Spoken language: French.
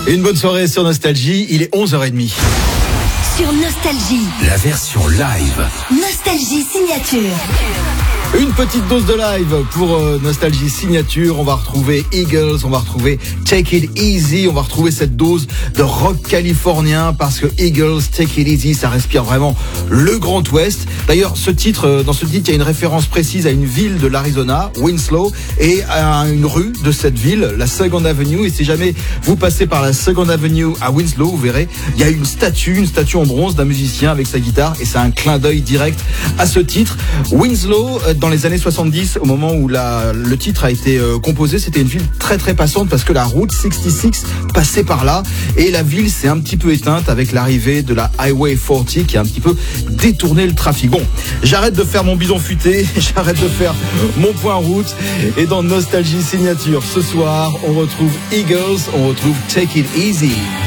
Et une bonne soirée sur Nostalgie, il est 11h30. Sur Nostalgie, la version live. Nostalgie signature. Une petite dose de live pour Nostalgie signature. On va retrouver Eagles, on va retrouver Take It Easy, on va retrouver cette dose de rock californien parce que Eagles, Take It Easy, ça respire vraiment le Grand Ouest. D'ailleurs, dans ce titre, il y a une référence précise à une ville de l'Arizona, Winslow, et à une rue de cette ville, la Second Avenue. Et si jamais vous passez par la Second Avenue à Winslow, vous verrez, il y a une statue en bronze d'un musicien avec sa guitare, et c'est un clin d'œil direct à ce titre. Winslow, dans les années 70, au moment où le titre a été composé, c'était une ville très très passante parce que la route 66 passait par là et la ville s'est un petit peu éteinte avec l'arrivée de la Highway 40 qui a un petit peu détourné le trafic. Bon, j'arrête de faire mon bidon futé, j'arrête de faire mon point route, et dans Nostalgie signature ce soir, on retrouve Eagles, on retrouve Take It Easy.